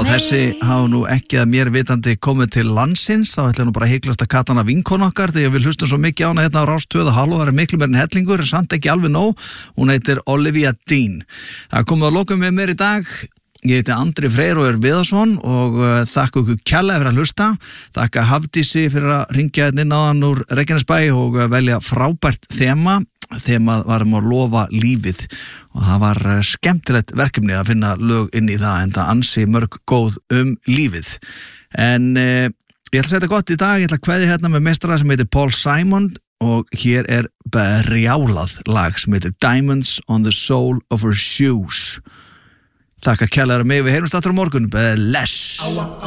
þessi hafa nú ekki að mér vitandi komið til landsins, þá ætla nú bara heiklast að katana vinkon okkar þegar við hlustum svo mikið á hana hérna á Rás 2 og Halló, það miklu meir en hellingur, samt ekki alveg nóg, hún heitir Olivia Dean. Það komið að lokum með mér í dag. Ég heiti Andri Freyr og Viðarsson og þakka ykkur kærlega fyrir að hlusta, þakka Hafdísi fyrir að ringja inn áðan úr Reykjanesbæ og velja frábært þemað varum að lofa lífið og það var skemmtilegt verkefni að finna lög inn í það en það ansi mörg góð lífið. En ég ætla að segja þetta gott í dag, ég ætla að kveðja hérna með meistara sem heitir Paul Simon og hér brjálað lag sem heitir Diamonds on the Sole of Her Shoes. Þakka kærlega mig, við heyrumst aftur á morgun. Bless.